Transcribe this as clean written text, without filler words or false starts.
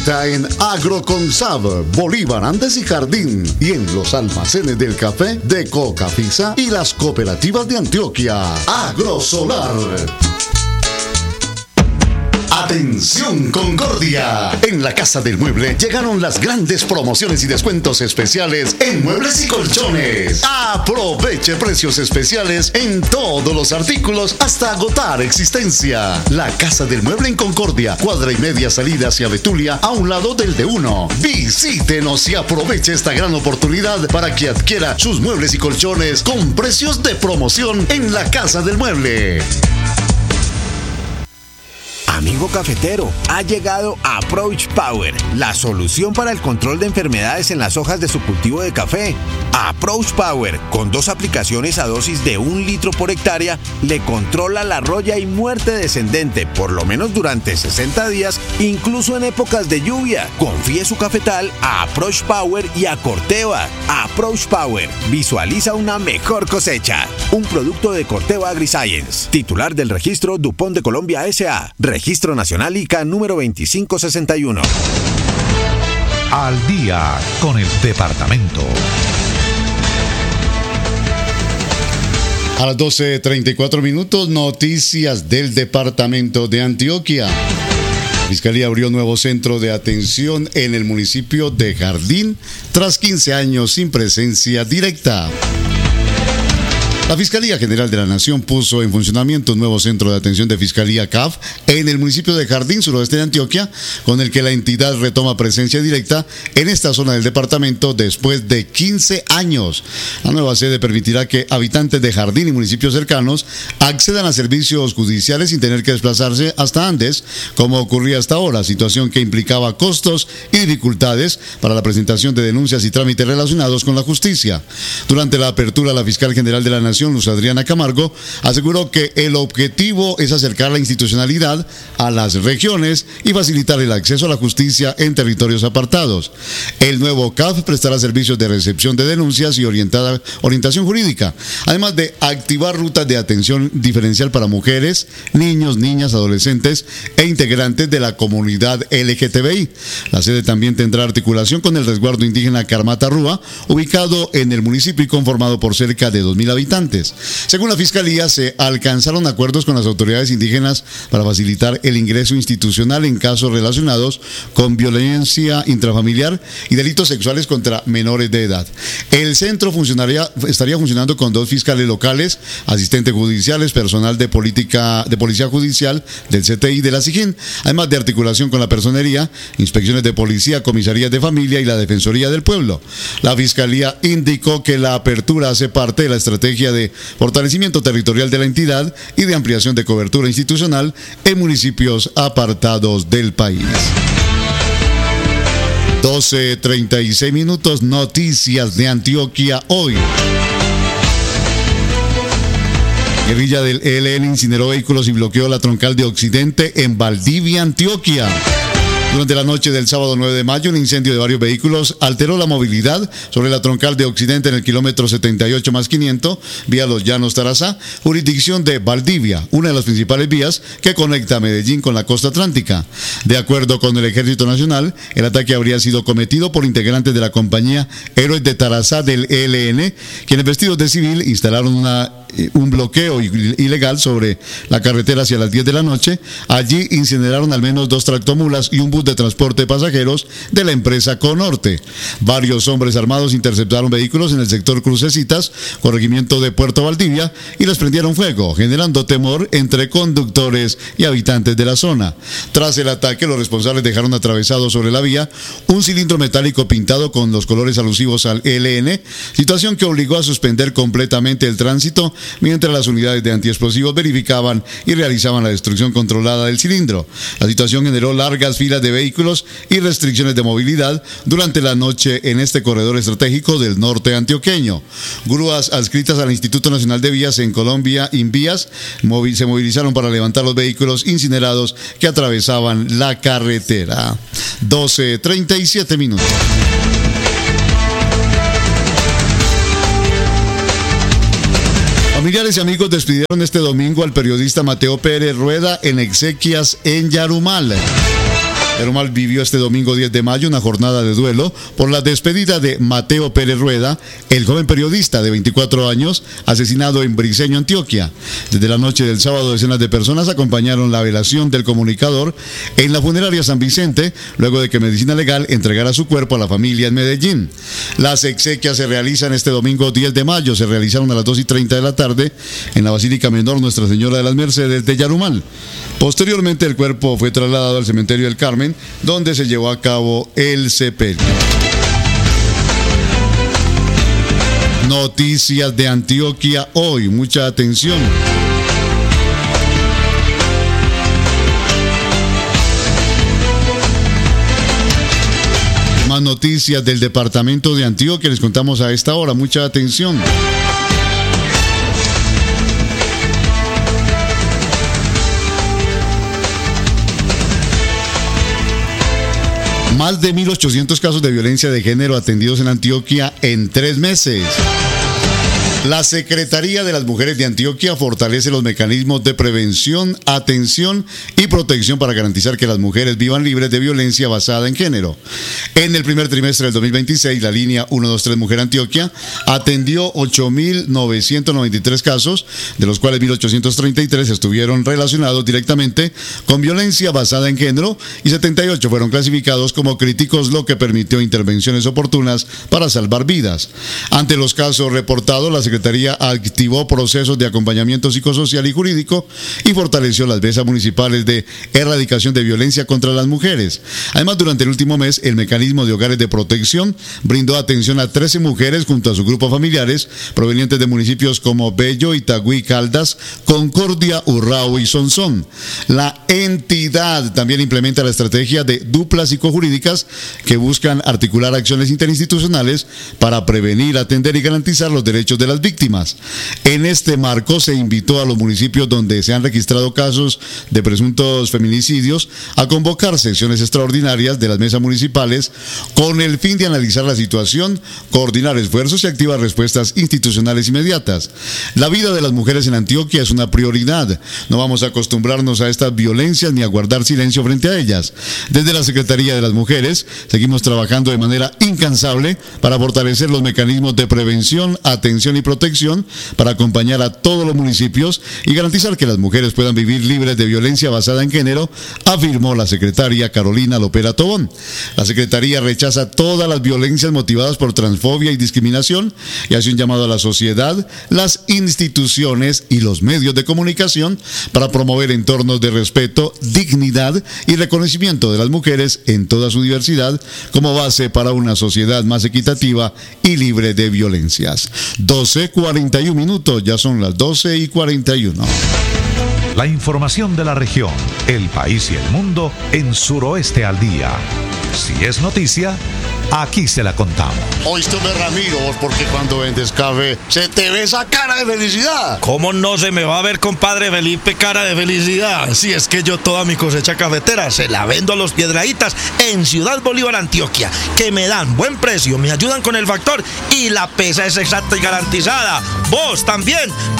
Está en Agroconsab, Bolívar, Andes y Jardín, y en los almacenes del café de Cocafisa y las cooperativas de Antioquia. Agrosolar. Atención Concordia, en la Casa del Mueble llegaron las grandes promociones y descuentos especiales en muebles y colchones. Aproveche precios especiales en todos los artículos hasta agotar existencia. La Casa del Mueble en Concordia, cuadra y media salida hacia Betulia, a un lado del D1. Visítenos y aproveche esta gran oportunidad para que adquiera sus muebles y colchones con precios de promoción en la Casa del Mueble. Amigo cafetero, ha llegado Approach Power, la solución para el control de enfermedades en las hojas de su cultivo de café. Approach Power, con 2 aplicaciones a dosis de 1 litro por hectárea, le controla la roya y muerte descendente, por lo menos durante 60 días, incluso en épocas de lluvia. Confíe su cafetal a Approach Power y a Corteva. Approach Power, visualiza una mejor cosecha. Un producto de Corteva AgriScience, titular del registro DuPont de Colombia S.A., Registro Nacional ICA número 2561. Al día con el departamento. A las 12:34 noticias del departamento de Antioquia. La Fiscalía abrió nuevo centro de atención en el municipio de Jardín tras 15 años sin presencia directa. La Fiscalía General de la Nación puso en funcionamiento un nuevo centro de atención de Fiscalía CAF en el municipio de Jardín, suroeste de Antioquia, con el que la entidad retoma presencia directa en esta zona del departamento después de 15 años. La nueva sede permitirá que habitantes de Jardín y municipios cercanos accedan a servicios judiciales sin tener que desplazarse hasta Andes, como ocurría hasta ahora, situación que implicaba costos y dificultades para la presentación de denuncias y trámites relacionados con la justicia. Durante la apertura, la Fiscal General de la Nación, Luz Adriana Camargo, aseguró que el objetivo es acercar la institucionalidad a las regiones y facilitar el acceso a la justicia en territorios apartados. El nuevo CAF prestará servicios de recepción de denuncias y orientación jurídica, además de activar rutas de atención diferencial para mujeres, niños, niñas, adolescentes e integrantes de la comunidad LGTBI. La sede también tendrá articulación con el resguardo indígena Carmata Rúa, ubicado en el municipio y conformado por cerca de 2,000 habitantes. Según la Fiscalía, se alcanzaron acuerdos con las autoridades indígenas para facilitar el ingreso institucional en casos relacionados con violencia intrafamiliar y delitos sexuales contra menores de edad. El centro estaría funcionando con 2 fiscales locales, asistentes judiciales, personal de policía judicial, del CTI y de la SIGIN, además de articulación con la personería, inspecciones de policía, comisarías de familia y la Defensoría del Pueblo. La Fiscalía indicó que la apertura hace parte de la estrategia de fortalecimiento territorial de la entidad y de ampliación de cobertura institucional en municipios apartados del país. 12:36, noticias de Antioquia hoy. Guerrilla del ELN incineró vehículos y bloqueó la troncal de Occidente en Valdivia, Antioquia. Durante la noche del sábado 9 de mayo, un incendio de varios vehículos alteró la movilidad sobre la troncal de Occidente en el kilómetro 78+500, vía Los Llanos Tarazá, jurisdicción de Valdivia, una de las principales vías que conecta Medellín con la costa atlántica. De acuerdo con el Ejército Nacional, el ataque habría sido cometido por integrantes de la compañía Héroes de Tarazá del ELN, quienes vestidos de civil instalaron un bloqueo ilegal sobre la carretera hacia las 10 de la noche. Allí incineraron al menos 2 tractomulas y un bus de transporte de pasajeros de la empresa Conorte. Varios hombres armados interceptaron vehículos en el sector Crucecitas, corregimiento de Puerto Valdivia, y les prendieron fuego, generando temor entre conductores y habitantes de la zona. Tras el ataque, los responsables dejaron atravesado sobre la vía un cilindro metálico pintado con los colores alusivos al ELN, situación que obligó a suspender completamente el tránsito mientras las unidades de antiexplosivos verificaban y realizaban la destrucción controlada del cilindro. La situación generó largas filas de vehículos y restricciones de movilidad durante la noche en este corredor estratégico del norte antioqueño. Grúas adscritas al Instituto Nacional de Vías en Colombia, Invías, se movilizaron para levantar los vehículos incinerados que atravesaban la carretera. 12:37. Familiares y amigos despidieron este domingo al periodista Mateo Pérez Rueda en exequias en Yarumal. Yarumal vivió este domingo 10 de mayo una jornada de duelo por la despedida de Mateo Pérez Rueda, el joven periodista de 24 años asesinado en Briceño, Antioquia. Desde la noche del sábado, decenas de personas acompañaron la velación del comunicador en la funeraria San Vicente, luego de que Medicina Legal entregara su cuerpo a la familia en Medellín. Las exequias se realizan este domingo 10 de mayo, se realizaron a las 2:30 de la tarde en la Basílica Menor Nuestra Señora de las Mercedes de Yarumal. Posteriormente, el cuerpo fue trasladado al cementerio del Carmen, donde se llevó a cabo el sepelio. Noticias de Antioquia hoy, mucha atención. Más noticias del departamento de Antioquia les contamos a esta hora, mucha atención. Más de 1.800 casos de violencia de género atendidos en Antioquia en 3 meses. La Secretaría de las Mujeres de Antioquia fortalece los mecanismos de prevención, atención y protección para garantizar que las mujeres vivan libres de violencia basada en género. En el primer trimestre del 2026, la línea 123 Mujer Antioquia atendió 8.993 casos, de los cuales 1.833 estuvieron relacionados directamente con violencia basada en género y 78 fueron clasificados como críticos, lo que permitió intervenciones oportunas para salvar vidas. Ante los casos reportados, la Secretaría activó procesos de acompañamiento psicosocial y jurídico y fortaleció las mesas municipales de erradicación de violencia contra las mujeres. Además, durante el último mes, el mecanismo de hogares de protección brindó atención a 13 mujeres junto a sus grupos familiares provenientes de municipios como Bello, Itagüí, Caldas, Concordia, Urrao y Sonsón. La entidad también implementa la estrategia de duplas psicojurídicas que buscan articular acciones interinstitucionales para prevenir, atender y garantizar los derechos de las víctimas. En este marco se invitó a los municipios donde se han registrado casos de presuntos feminicidios a convocar sesiones extraordinarias de las mesas municipales con el fin de analizar la situación, coordinar esfuerzos y activar respuestas institucionales inmediatas. La vida de las mujeres en Antioquia es una prioridad. No vamos a acostumbrarnos a estas violencias ni a guardar silencio frente a ellas. Desde la Secretaría de las Mujeres seguimos trabajando de manera incansable para fortalecer los mecanismos de prevención, atención y protección para acompañar a todos los municipios y garantizar que las mujeres puedan vivir libres de violencia basada en género, afirmó la secretaria Carolina Lopera Tobón. La secretaría rechaza todas las violencias motivadas por transfobia y discriminación y hace un llamado a la sociedad, las instituciones y los medios de comunicación para promover entornos de respeto, dignidad y reconocimiento de las mujeres en toda su diversidad como base para una sociedad más equitativa y libre de violencias. 12:41 minutos, ya son las 12:41. La información de la región, el país y el mundo en Suroeste al Día. Si es noticia, aquí se la contamos. Oíste, Ramiro, porque cuando vendes café se te ve esa cara de felicidad. ¿Cómo no se me va a ver, compadre Felipe, cara de felicidad? Si es que yo toda mi cosecha cafetera se la vendo a los Piedraítas en Ciudad Bolívar, Antioquia, que me dan buen precio, me ayudan con el factor y la pesa es exacta y garantizada. Vos también